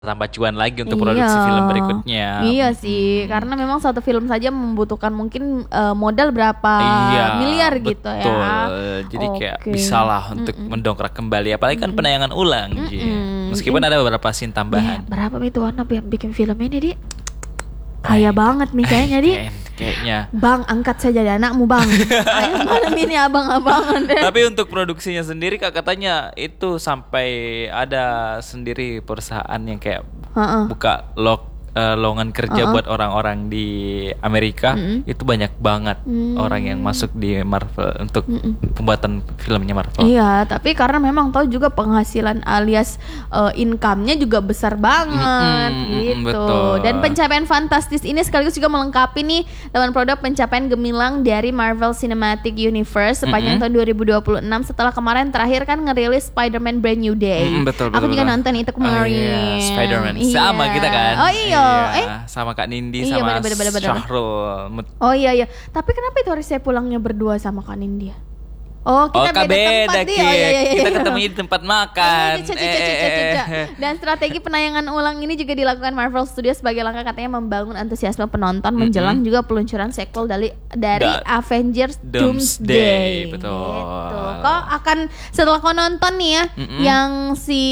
tambah cuan lagi untuk produksi film berikutnya. Iya sih, karena memang satu film saja membutuhkan mungkin modal berapa miliar gitu ya. Betul. Jadi kayak bisalah untuk mendongkrak kembali, apalagi kan penayangan ulang. Meskipun ada beberapa scene tambahan. Berapa itu anak yang bikin film ini, Di? Kaya banget nih kayaknya, Di. Kayaknya. Bang, angkat saja anakmu, Bang. Ayo malam ini abang-abangan deh. Tapi untuk produksinya sendiri Kak, katanya itu sampai ada sendiri perusahaan yang kayak buka lowongan kerja buat orang-orang di Amerika. Itu banyak banget orang yang masuk di Marvel untuk pembuatan filmnya Marvel. Iya, tapi karena memang tahu juga penghasilan alias income-nya juga besar banget gitu. Betul. Dan pencapaian fantastis ini sekaligus juga melengkapi nih teman produk pencapaian gemilang dari Marvel Cinematic Universe sepanjang tahun 2026 setelah kemarin terakhir kan ngerilis Spider-Man Brand New Day. Betul. Aku juga nonton itu kemarin. Spider-Man sama kita kan. Oh iya. Sama Kak Nindi sama Syahrul. Oh iya. Tapi kenapa itu hari saya pulangnya berdua sama Kak Nindi? Oh, kita beda tempat dia. Kita ketemu di tempat makan. Dan strategi penayangan ulang ini juga dilakukan Marvel Studios sebagai langkah katanya membangun antusiasme penonton menjelang juga peluncuran sequel dari Avengers Doomsday. Betul. Gitu. Kok akan setelah kau nonton nih ya, yang si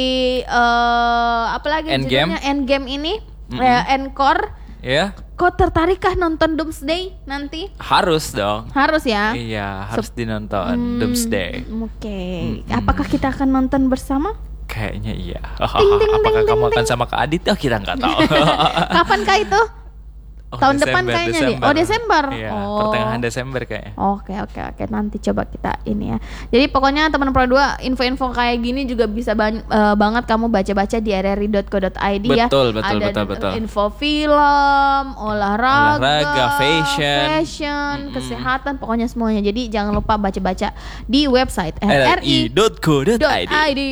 apa lagi judulnya Endgame ini, Encore. Ya. Kok tertarikkah nonton Doomsday nanti? Harus dong. Harus ya? Iya, harus dinonton Doomsday. Oke. Apakah kita akan nonton bersama? Kayaknya iya. Apakah kamu akan sama Kak Adit? Oh, kita nggak tahu. Kapankah itu? Tahun depan kayaknya nih. Oh, Desember. Iya, pertengahan Desember kayaknya. Oke. Nanti coba kita ini ya. Jadi pokoknya teman Pro 2 info-info kayak gini juga bisa banget kamu baca-baca di rri.co.id ya. Betul. Info film, olahraga, fashion, kesehatan, pokoknya semuanya. Jadi jangan lupa baca-baca di website rri.co.id.